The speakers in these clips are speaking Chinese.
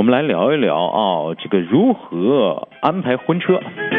们来聊一聊啊，这个如何安排婚车。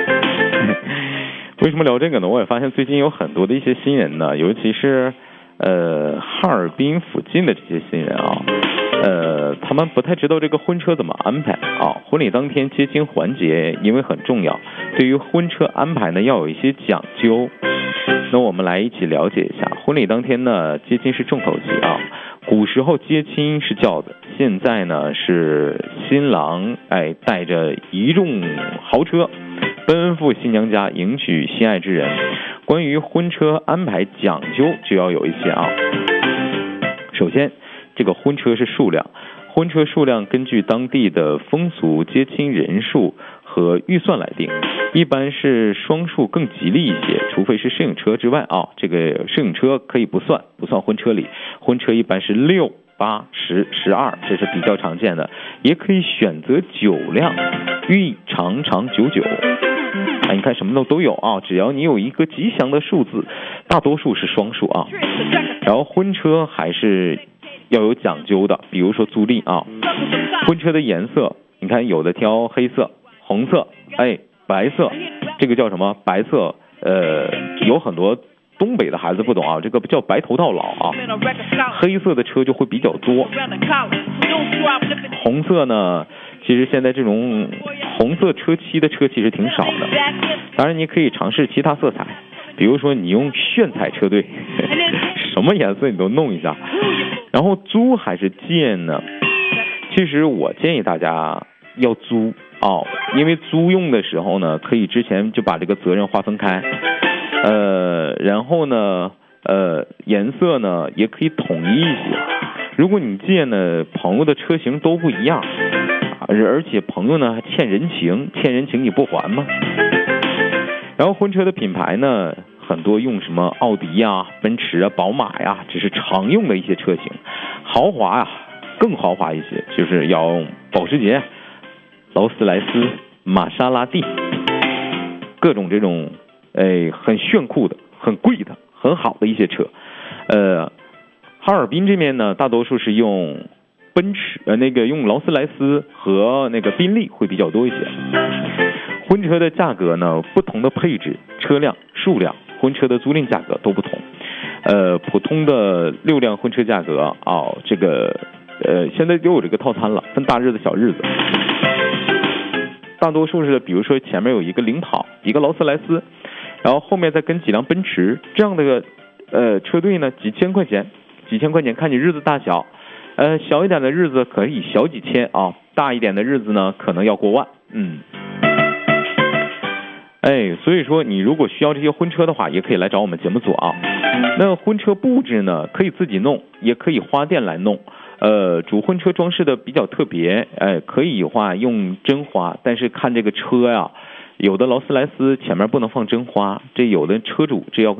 为什么聊这个呢？我也发现最近有很多的一些新人呢，尤其是哈尔滨附近的这些新人啊，他们不太知道这个婚车怎么安排啊。婚礼当天接亲环节因为很重要，对于婚车安排呢要有一些讲究。那我们来一起了解一下。婚礼当天呢，接亲是重头戏啊。古时候接亲是轿子，现在呢是新郎带着一众豪车奔赴新娘家迎娶心爱之人。关于婚车安排讲究就要有一些啊。首先，这个婚车是数量，婚车数量根据当地的风俗、接亲人数和预算来定，一般是双数更吉利一些，除非是摄影车之外啊。这个摄影车可以不算婚车里，婚车一般是6、8、10、12，这是比较常见的，也可以选择9辆，寓意长长久久。你看什么都有啊，只要你有一个吉祥的数字，大多数是双数啊。然后婚车还是要有讲究的，比如说租赁啊，婚车的颜色，你看有的挑黑色、红色，白色，这个叫什么？白色，有很多东北的孩子不懂啊，这个叫白头到老啊。黑色的车就会比较多。红色呢，其实现在这种红色车漆的车其实挺少的。当然你可以尝试其他色彩，比如说你用炫彩车队，什么颜色你都弄一下。然后租还是借呢？其实我建议大家要租因为租用的时候呢，可以之前就把这个责任划分开，然后呢，颜色呢也可以统一一些。如果你借呢，朋友的车型都不一样，而且朋友呢还欠人情你不还吗？然后婚车的品牌呢，很多用什么奥迪呀、奔驰啊、宝马呀，只是常用的一些车型。豪华呀，更豪华一些，就是要用保时捷、劳斯莱斯、玛莎拉蒂，各种这种很炫酷的、很贵的、很好的一些车。哈尔滨这边呢，大多数是用奔驰，用劳斯莱斯和宾利会比较多一些。婚车的价格呢，不同的配置、车辆数量，婚车的租赁价格都不同。普通的6辆婚车价格这个现在都有这个套餐了，分大日子小日子。大多数是比如说前面有一个领跑，一个劳斯莱斯，然后后面再跟几辆奔驰，这样的车队呢，几千块钱看你日子大小。小一点的日子可以小几千啊，大一点的日子呢可能要过万。所以说你如果需要这些婚车的话，也可以来找我们节目组啊。那婚车布置呢，可以自己弄，也可以花店来弄。主婚车装饰的比较特别，可以用真花，但是看这个车呀，有的劳斯莱斯前面不能放真花，这有的车主这要